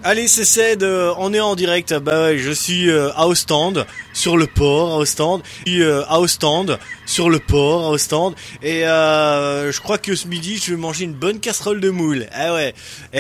Allez, c'est Ced, on est en direct. Bah ouais, je suis à Ostende, sur le port, à Ostende. Je suis à Ostende, sur le port, à Ostende. Et je crois que ce midi, je vais manger une bonne casserole de moules. Ah ouais.